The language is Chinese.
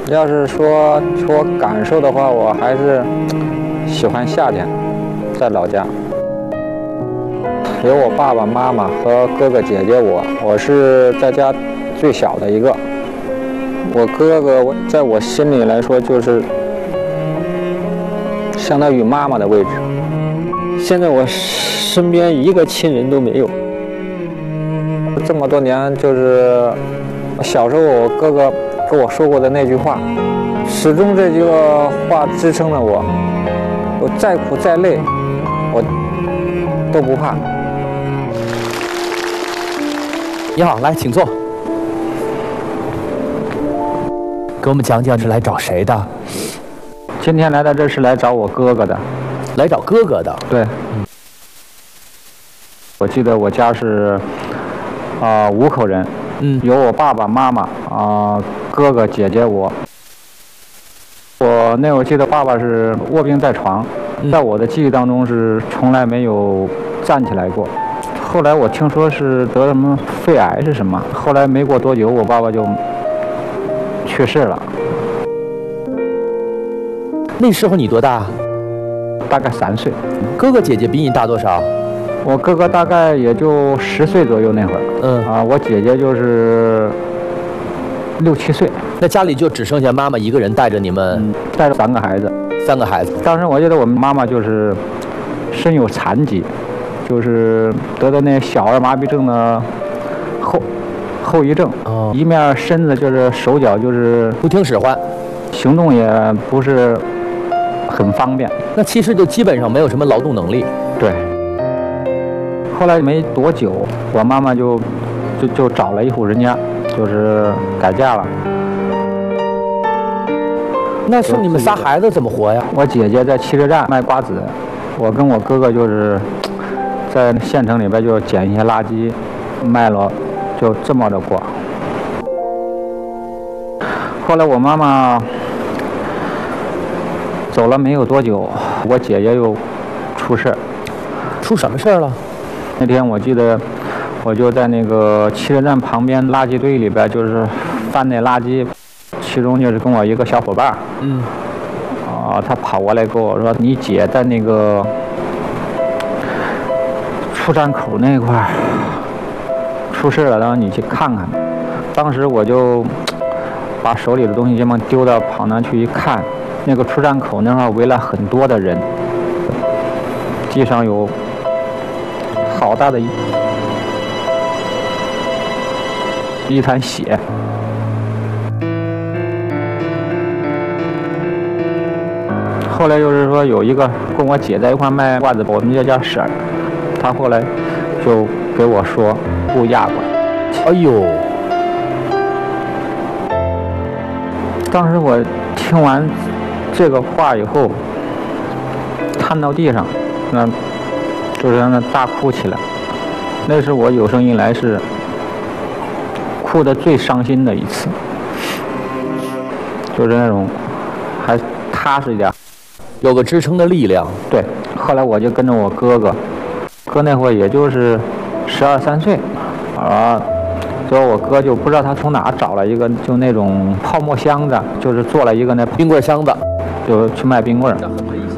要是说感受的话，我还是喜欢夏天，在老家。有我爸爸妈妈和哥哥姐姐我是在家最小的一个。我哥哥在我心里来说就是相当于妈妈的位置。现在我身边一个亲人都没有。这么多年，就是小时候我哥哥跟我说过的那句话，始终这句话支撑着我。我再苦再累，我都不怕。 你好，来，请坐。给我们讲讲是来找谁的？ 今天来到这是来找我哥哥的。 来找哥哥的？ 对。我记得我家是5口人，有我爸爸妈妈哥哥姐姐我。我那会儿记得爸爸是卧病在床，在我的记忆当中是从来没有站起来过。后来我听说是得什么肺癌是什么，后来没过多久我爸爸就去世了。 那时候你多大？ 大概3岁。 哥哥姐姐比你大多少？ 我哥哥大概也就10岁左右那会儿。我姐姐就是6、7岁。 那家里就只剩下妈妈一个人带着你们？ 带着3个孩子。 3个孩子。 当时我记得我们妈妈就是身有残疾，就是得的那小儿麻痹症的后遗症。一面身子就是手脚就是不听使唤， 行动也不是很方便。 那其实就基本上没有什么劳动能力。 对。后来没多久，我妈妈就找了一户人家，就是改嫁了。 那剩你们仨孩子怎么活呀？ 我姐姐在汽车站卖瓜子，我跟我哥哥就是在县城里边就捡一些垃圾卖了，就这么着过。后来我妈妈走了没有多久，我姐姐又出事。 出什么事儿了？ 那天我记得我就在那个汽车站旁边垃圾堆里边就是翻那垃圾，其中就是跟我一个小伙伴，他跑过来跟我说，你姐在那个出站口那块儿出事了，让你去看看。当时我就把手里的东西这么丢到旁边去一看，那个出站口那块围了很多的人，地上有好大的一滩血。后来就是说有一个跟我姐在一块卖瓜子，我们就叫婶儿，她后来就给我说不压过来。 哎呦！ 当时我听完这个话以后，瘫到地上，就是让他大哭起来。那是我有生以来是哭得最伤心的一次，就是那种还踏实一点， 有个支撑的力量。 对，后来我就跟着我哥那会儿也就是12、13岁，所以我哥就不知道他从哪找了一个就那种泡沫箱子，就是做了一个那冰棍箱子， 就去卖冰棍儿。